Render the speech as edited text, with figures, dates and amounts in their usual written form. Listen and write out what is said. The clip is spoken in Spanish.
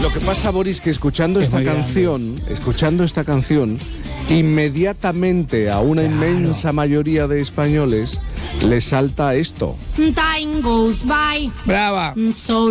Lo que pasa, Boris, que escuchando esta canción, inmediatamente a una inmensa mayoría de españoles les salta esto. Time goes by. Brava. So